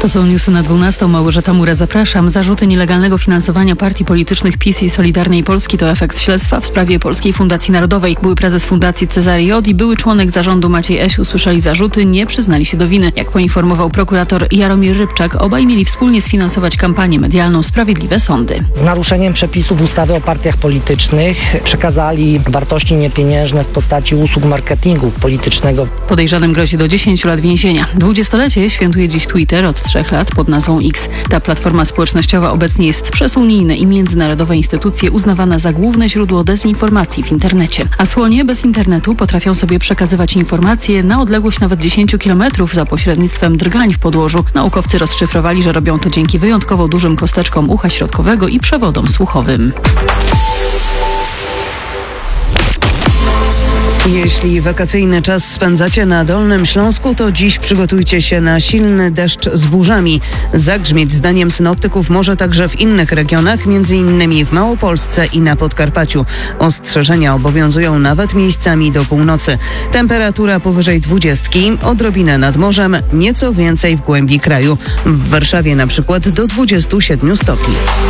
To są newsy na 12. Małgorzata Mura, zapraszam. Zarzuty nielegalnego finansowania partii politycznych PiS i Solidarnej Polski to efekt śledztwa w sprawie Polskiej Fundacji Narodowej. Były prezes fundacji Cezary J. i były członek zarządu Maciej S. usłyszeli zarzuty, nie przyznali się do winy. Jak poinformował prokurator Jaromir Rybczak, obaj mieli wspólnie sfinansować kampanię medialną Sprawiedliwe Sądy. Z naruszeniem przepisów ustawy o partiach politycznych przekazali wartości niepieniężne w postaci usług marketingu politycznego. Podejrzanym grozi do 10 lat więzienia. 20-lecie świętuje dziś Twitter od 3 lat pod nazwą X. Ta platforma społecznościowa obecnie jest przez unijne i międzynarodowe instytucje uznawana za główne źródło dezinformacji w internecie. A słonie bez internetu potrafią sobie przekazywać informacje na odległość nawet 10 km za pośrednictwem drgań w podłożu. Naukowcy rozszyfrowali, że robią to dzięki wyjątkowo dużym kosteczkom ucha środkowego i przewodom słuchowym. Jeśli wakacyjny czas spędzacie na Dolnym Śląsku, to dziś przygotujcie się na silny deszcz z burzami. Zagrzmieć zdaniem synoptyków może także w innych regionach, m.in. w Małopolsce i na Podkarpaciu. Ostrzeżenia obowiązują nawet miejscami do północy. Temperatura powyżej 20, odrobinę nad morzem, nieco więcej w głębi kraju. W Warszawie na przykład do 27 stopni.